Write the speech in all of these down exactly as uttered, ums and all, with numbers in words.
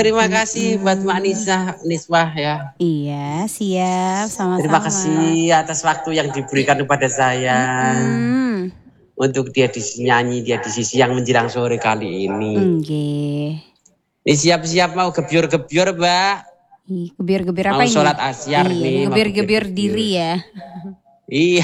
terima kasih buat Mbak Nisa, Niswah ya. Iya, siap, sama-sama. Terima kasih atas waktu yang diberikan kepada saya. Hmm. Untuk dia di nyanyi, dia di sisi yang menjelang sore kali ini. Nggih. Ini siap-siap mau gebyur-gebyur, Mbak. Gebyur-gebyur apa mau ini? Mau sholat asyar iya, nih. Gebyur-gebyur diri ya. Iya.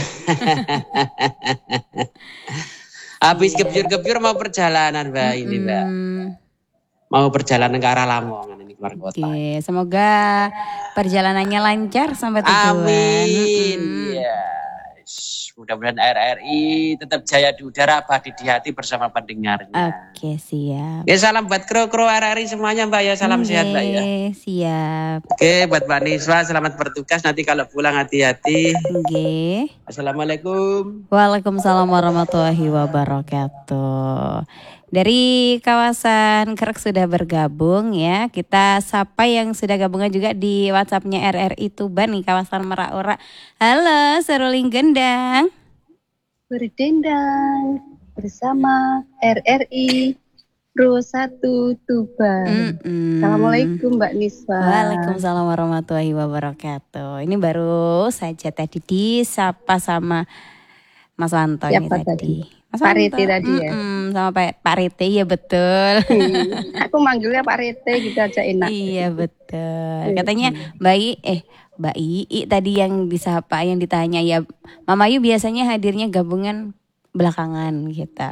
Habis gebyur-gebyur mau perjalanan, Mbak, mm-hmm. ini, Mbak. Mau perjalanan ke arah Lamongan ini keluar kota. Oke, semoga perjalanannya lancar sampai tujuan. Amin. Iya. Mudah-mudahan R R I tetap jaya di udara, abadi di hati bersama pendengarnya. Oke, siap. Ya, salam buat kru-kru R R I semuanya, Mbak ya. Salam Oke, sehat, Mbak ya. Siap. Oke, buat Mbak Niswa selamat bertugas, nanti kalau pulang hati-hati. Oke. Assalamualaikum. Waalaikumsalam warahmatullahi wabarakatuh. Dari kawasan Krek sudah bergabung ya. Kita sapa yang sudah gabungan juga di WhatsApp-nya R R I Tuban nih, kawasan Merak-Ora. Halo, seruling gendang. Berdendang bersama R R I Pro satu Tuban. Mm-mm. Assalamualaikum Mbak Niswa. Waalaikumsalam warahmatullahi wabarakatuh. Ini baru saja tadi disapa sama Mas Wanto Siapa tadi. tadi. Mas Pak Rete tadi ya? Mm-mm, sama Pak, Pak Rete, ya betul. Hmm, aku manggilnya Pak Rete gitu aja enak. Iya betul. Katanya Mbak I, eh Mbak I tadi yang disapa, yang ditanya ya, Mama Yu biasanya hadirnya gabungan belakangan gitu.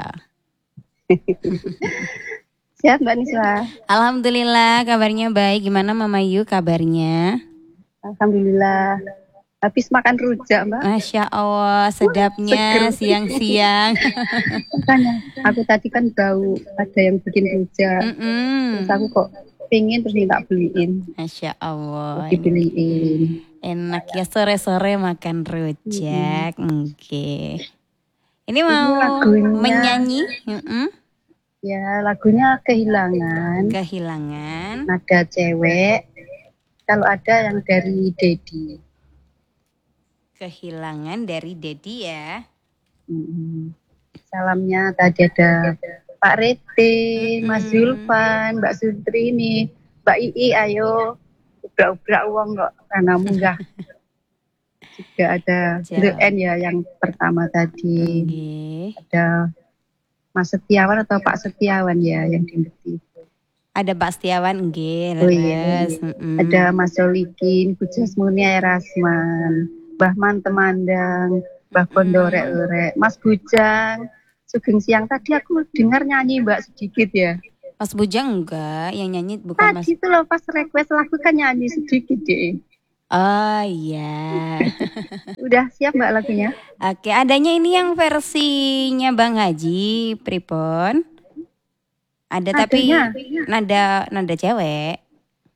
Sehat Mbak Niswa? Alhamdulillah kabarnya baik. Gimana Mama Yu kabarnya? Alhamdulillah. Habis makan rujak Mbak. Masya Allah, sedapnya siang-siang. Makanya aku tadi kan tahu ada yang bikin rujak. Mm-mm. Terus aku kok pengen terus minta beliin. Masya Allah. Dibeliin. Enak ya sore-sore makan rujak. Mm-hmm. Oke. Okay. Ini mau lagunya, menyanyi? Mm-mm. Ya lagunya Kehilangan. Kehilangan. Nada cewek. Kalau ada yang dari Dedi. Kehilangan dari Dedi ya. Hmm. Salamnya tadi ada Pak Rete, hmm. Mas Zulfan, Mbak Sutri ini, Mbak Ii, ayo ubrak-ubrak uang kok karena munggah. Juga ada The N ya yang pertama tadi. Okay. Ada Mas Setiawan atau Pak Setiawan ya yang dimengerti. Ada Pak Setiawan nggih. Oh iya. Mm-hmm. Ada Mas Solikin, Bu Jasmuni Erasman. Mbah Man Temandang, Mbah Pondorek-orek, Mas Bujang, Sugeng Siang tadi aku dengar nyanyi Mbak sedikit ya. Mas Bujang enggak, yang nyanyi bukan tadi Mas. Tadi itu loh pas request lagu kan nyanyi sedikit deh. Oh iya. Udah siap Mbak lagunya? Oke, adanya ini yang versinya Bang Haji Pripon. Ada adanya, tapi nada nada cewek.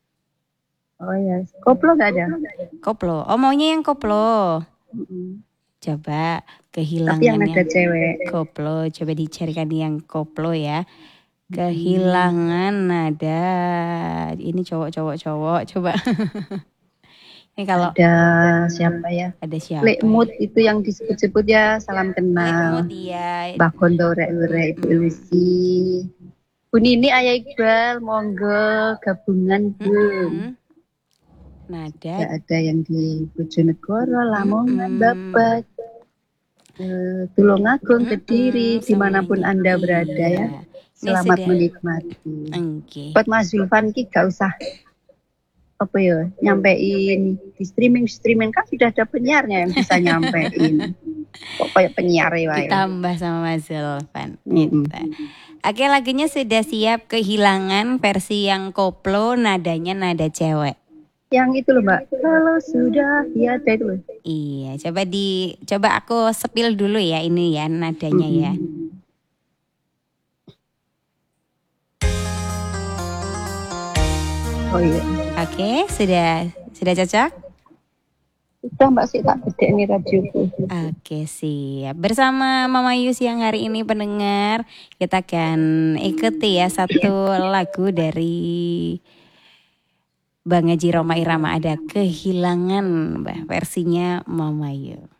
Oh ya, koplo gak ada? Koplo, oh maunya yang koplo. Mm-mm. Coba kehilangan yang nada cewek. Koplo, coba dicarikan yang koplo ya. Kehilangan hmm. nada, ini cowok-cowok-cowok, coba. Ini kalau ada siapa ya? Ada siapa? Lekmut ya? Itu yang disebut-sebut ya, salam kenal. Lekmut ya. Mbak Kondorek-orek, Ibu Lucy. Bu Nini, Ayah Iqbal, monggo gabungan Bu. Mm-hmm. Nada. Ya, ada yang di Bojonegoro, Lamongan, mm-hmm. Babat, uh, Tulungagung, mm-hmm. Kediri, dimanapun Anda berada iya. Ya. Selamat sudah... menikmati. Okay. Buat Mas Zulfan ki gak usah apa ya nyampein di streaming streaming kan sudah ada penyiarnya yang bisa nyampein. Kok kayak penyiar ya. Ditambah sama Mas Zulfan. Mm-hmm. Gitu. Oke, lagunya sudah siap. Kehilangan versi yang koplo, nadanya nada cewek. Yang itu loh Mbak, kalau sudah ya ada itu loh. Iya, coba di coba aku sepil dulu ya ini ya nadanya mm-hmm. ya. Oh iya. Oke, sudah sudah cocok? Sudah Mbak sih tak gede nih radioku. Oke siap. Bersama Mama Yu siang hari ini pendengar, kita akan ikuti ya satu lagu dari Bang Haji Roma Irama, ada Kehilangan versinya Mama Yu.